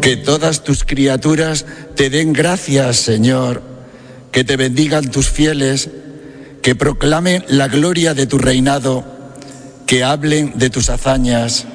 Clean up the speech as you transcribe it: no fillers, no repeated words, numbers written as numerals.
Que todas tus criaturas te den gracias, Señor, que te bendigan tus fieles, que proclamen la gloria de tu reinado, que hablen de tus hazañas,